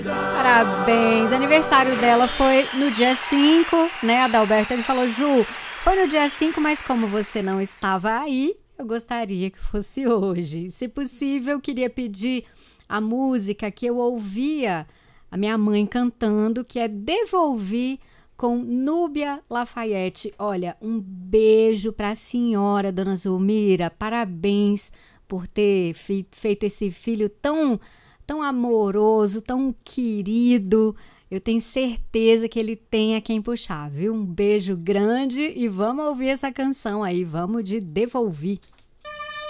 Parabéns! O aniversário dela foi no dia 5, né? Adalberto, ele falou, Ju, foi no dia 5, mas como você não estava aí, eu gostaria que fosse hoje. Se possível, eu queria pedir a música que eu ouvia a minha mãe cantando, que é Devolvi, com Núbia Lafayette. Olha, um beijo para a senhora, dona Zulmira. Parabéns por ter feito esse filho tão amoroso, tão querido. Eu tenho certeza que ele tem a quem puxar, viu? Um beijo grande e vamos ouvir essa canção aí. Vamos de Devolvi.